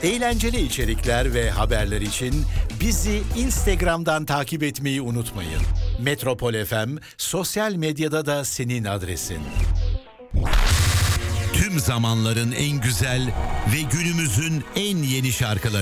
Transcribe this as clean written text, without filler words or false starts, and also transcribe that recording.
Eğlenceli içerikler ve haberler için bizi Instagram'dan takip etmeyi unutmayın. Metropol FM sosyal medyada da senin adresin. Tüm zamanların en güzel ve günümüzün en yeni şarkıları.